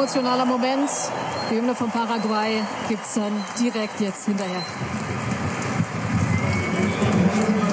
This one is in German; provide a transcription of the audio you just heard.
emotionaler Moment. Die Hymne von Paraguay gibt es dann direkt jetzt hinterher.